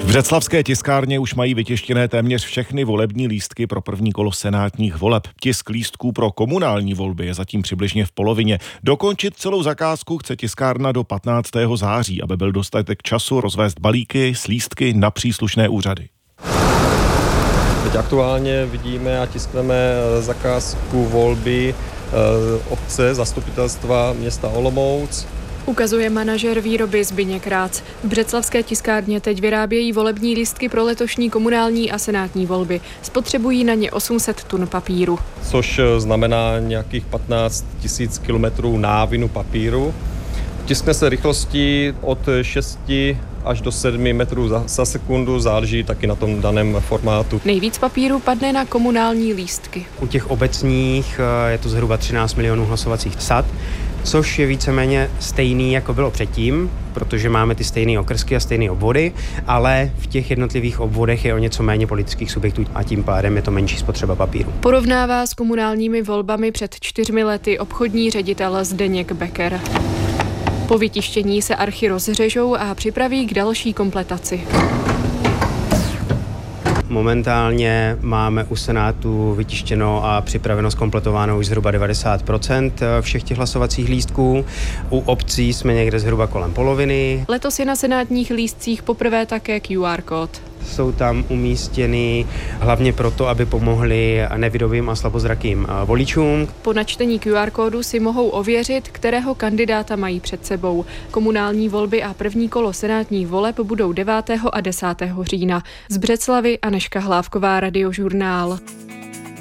V břeclavské tiskárně už mají vytištěné téměř všechny volební lístky pro první kolo senátních voleb. Tisk lístků pro komunální volby je zatím přibližně v polovině. Dokončit celou zakázku chce tiskárna do 15. září, aby byl dostatek času rozvést balíky s lístky na příslušné úřady. Teď aktuálně vidíme a tiskneme zakázku volby obce, zastupitelstva města Olomouc. Ukazuje manažer výroby Zbyněk Rác. V břeclavské tiskárně teď vyrábějí volební lístky pro letošní komunální a senátní volby. Spotřebují na ně 800 tun papíru. Což znamená nějakých 15 000 kilometrů návinu papíru. Tiskne se rychlostí od 6 až do 7 metrů za sekundu, záleží taky na tom daném formátu. Nejvíc papíru padne na komunální lístky. U těch obecních je to zhruba 13 milionů hlasovacích sad, což je víceméně stejný, jako bylo předtím, protože máme ty stejné okrsky a stejné obvody, ale v těch jednotlivých obvodech je o něco méně politických subjektů a tím pádem je to menší spotřeba papíru. Porovnává s komunálními volbami před 4 lety obchodní ředitel Zdeněk Becker. Po vytištění se archy rozřežou a připraví k další kompletaci. Momentálně máme u Senátu vytištěno a připraveno zkompletováno už zhruba 90% všech těch hlasovacích lístků. U obcí jsme někde zhruba kolem poloviny. Letos je na senátních lístcích poprvé také QR kód. Jsou tam umístěny hlavně proto, aby pomohli nevidomým a slabozrakým voličům. Po načtení QR kódu si mohou ověřit, kterého kandidáta mají před sebou. Komunální volby a první kolo senátních voleb budou 9. a 10. října. Z Břeclavy Anežka Hlávková, Radiožurnál.